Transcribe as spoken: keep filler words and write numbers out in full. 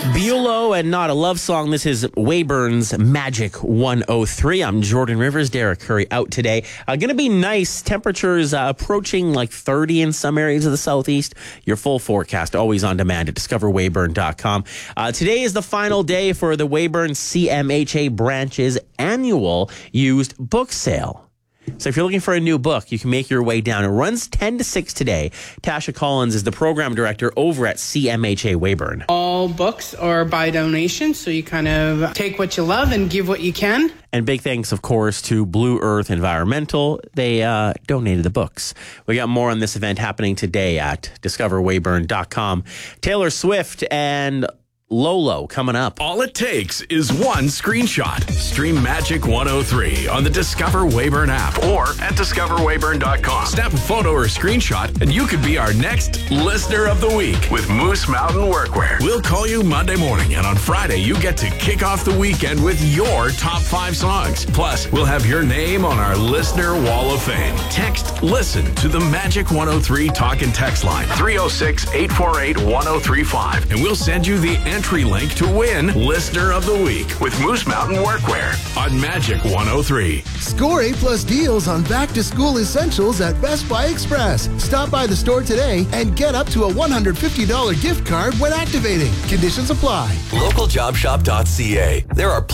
Buelow and Not a Love Song. This is Weyburn's Magic one oh three. I'm Jordan Rivers. Derek Curry out today. Uh, going to be nice. Temperatures uh, approaching like thirty in some areas of the southeast. Your full forecast always on demand at discover weyburn dot com. Uh, today is the final day for the Weyburn C M H A branch's annual used book sale. So if you're looking for a new book, you can make your way down. It runs ten to six today. Tasha Collins is the program director over at C M H A Weyburn. All books are by donation, so you kind of take what you love and give what you can. And big thanks, of course, to Blue Earth Environmental. They uh, donated the books. We got more on this event happening today at discover weyburn dot com. Taylor Swift and Lolo coming up. All it takes is one screenshot. Stream Magic one oh three on the Discover Weyburn app or at discover weyburn dot com. Snap a photo or screenshot and you could be our next Listener of the Week with Moose Mountain Workwear. We'll call you Monday morning, and on Friday you get to kick off the weekend with your top five songs. Plus, we'll have your name on our Listener Wall of Fame. Text LISTEN to the Magic one oh three talk and text line three oh six, eight four eight, one oh three five, and we'll send you the entry link to win Listener of the Week with Moose Mountain Workwear on Magic one oh three. Score A-plus deals on back-to-school essentials at Best Buy Express. Stop by the store today and get up to a one hundred fifty dollars gift card when activating. Conditions apply. local job shop dot c a. There are